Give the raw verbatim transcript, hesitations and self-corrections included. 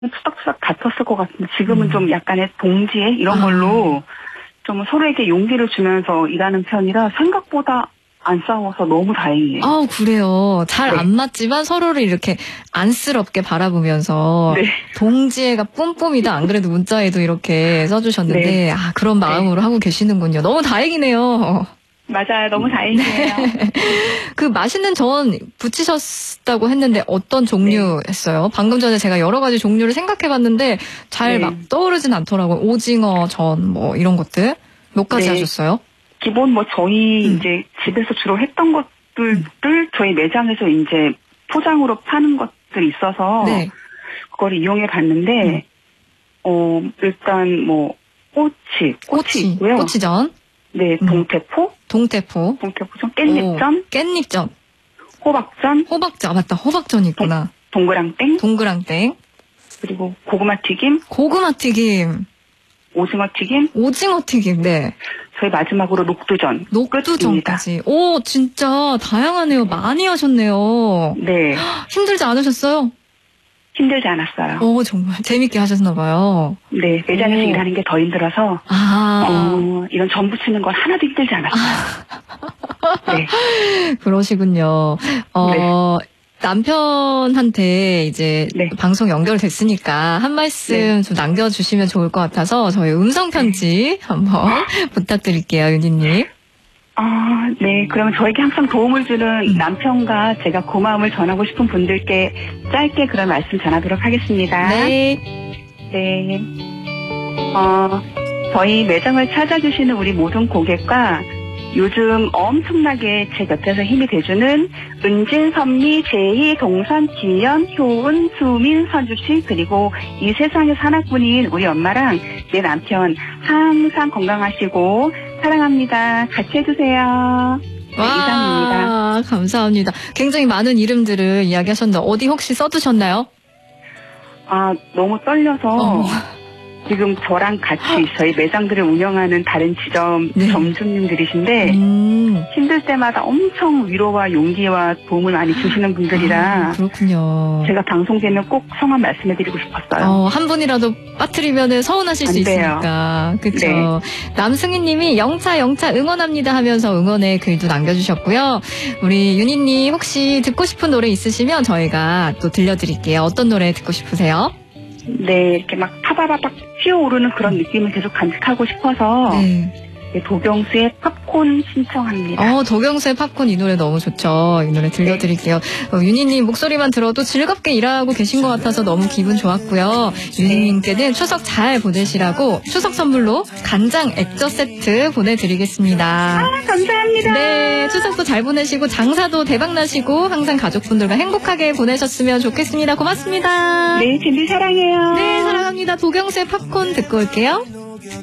투닥투닥 다퉜을 것 같은데 지금은 음. 좀 약간의 동지애 이런 아. 걸로 좀 서로에게 용기를 주면서 일하는 편이라 생각보다 안 싸워서 너무 다행이에요. 아, 그래요. 잘 안 네. 맞지만 서로를 이렇게 안쓰럽게 바라보면서 네. 동지애가 뿜뿜이다. 안 그래도 문자에도 이렇게 써주셨는데 네. 아, 그런 마음으로 네. 하고 계시는군요. 너무 다행이네요. 맞아요. 너무 다행이에요. 그 맛있는 전 부치셨다고 했는데 어떤 종류 했어요? 방금 전에 제가 여러 가지 종류를 생각해봤는데 잘 막 네. 떠오르진 않더라고요. 오징어 전 뭐 이런 것들 몇 가지 네. 하셨어요? 기본 뭐 저희 음. 이제 집에서 주로 했던 것들을 음. 저희 매장에서 이제 포장으로 파는 것들이 있어서 네. 그걸 이용해 봤는데 음. 어 일단 뭐 꼬치, 꼬치, 꼬치, 있고요. 꼬치전. 네, 음. 동태포, 동태포. 동태포전, 깻잎전, 오, 깻잎전. 호박전, 호박전. 아, 맞다. 호박전이 있구나. 동그랑땡, 동그랑땡. 그리고 고구마 튀김, 고구마 튀김. 오징어 튀김, 오징어 튀김. 네. 저희 마지막으로 녹두전. 끝입니다. 녹두전까지. 오, 진짜 다양하네요. 많이 하셨네요. 네, 힘들지 않으셨어요? 힘들지 않았어요. 오, 정말 재밌게 하셨나 봐요. 네, 매장에서 오. 일하는 게 더 힘들어서 아, 어, 이런 전 부치는 건 하나도 힘들지 않았어요. 네, 그러시군요. 어, 남편한테 이제 네. 방송 연결됐으니까 한 말씀 네. 좀 남겨주시면 좋을 것 같아서 저희 음성편지 한번 부탁드릴게요, 윤희님. 아, 네. 그러면 저에게 항상 도움을 주는 음. 남편과 제가 고마움을 전하고 싶은 분들께 짧게 그런 말씀 전하도록 하겠습니다. 네. 네. 어, 저희 매장을 찾아주시는 우리 모든 고객과 요즘 엄청나게 제 곁에서 힘이 돼주는 은진, 선미, 제희, 동선, 김연, 효은, 수민, 선주씨 그리고 이 세상의 하나뿐인 우리 엄마랑 내 남편 항상 건강하시고 사랑합니다. 같이 해주세요. 네, 이상입니다. 와, 감사합니다. 굉장히 많은 이름들을 이야기하셨는데 어디 혹시 써두셨나요? 아, 너무 떨려서 어. 지금 저랑 같이 저희 매장들을 운영하는 다른 지점 네. 점주님들이신데 음. 힘들 때마다 엄청 위로와 용기와 도움을 많이 주시는 분들이라 아, 그렇군요. 제가 방송되면 꼭 성함 말씀해드리고 싶었어요. 어, 한 분이라도 빠뜨리면 서운하실 수 안 돼요. 있으니까. 그쵸. 네. 남승희 님이 영차, 영차 응원합니다 하면서 응원의 글도 남겨주셨고요. 우리 윤희님 혹시 듣고 싶은 노래 있으시면 저희가 또 들려드릴게요. 어떤 노래 듣고 싶으세요? 네, 이렇게 막 파바바박 튀어오르는 그런 느낌을 계속 간직하고 싶어서 네. 네, 도경수의 팝콘 신청합니다. 어, 도경수의 팝콘 이 노래 너무 좋죠. 이 노래 들려드릴게요. 어, 윤희님 목소리만 들어도 즐겁게 일하고 계신 것 같아서 너무 기분 좋았고요. 윤희님께는 추석 잘 보내시라고 추석 선물로 간장 액젓 세트 보내드리겠습니다. 아, 감사합니다. 네, 추석도 잘 보내시고 장사도 대박 나시고 항상 가족분들과 행복하게 보내셨으면 좋겠습니다. 고맙습니다. 네, 진비 사랑해요. 네, 사랑합니다. 도경수의 팝콘 듣고 올게요.